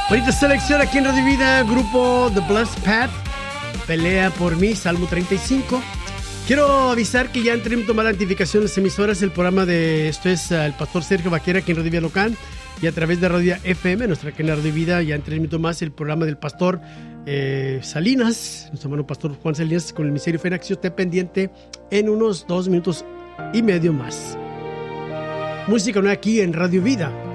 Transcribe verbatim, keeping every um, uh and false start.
Bonita selección aquí en Radio Vida, grupo The Blessed Path, Pelea por mí, Salmo treinta y cinco. Quiero avisar que ya entré en tomar la identificación de las emisoras, el programa de, esto es uh, el pastor Sergio Vaquera aquí en Radio Vida Local, y a través de Radio F M, nuestra cadena de Radio Vida, ya en tres minutos más el programa del pastor eh, Salinas, nuestro hermano pastor Juan Salinas con el Ministerio Fenaxio. Esté pendiente en unos dos minutos y medio más. Música nueva aquí en Radio Vida.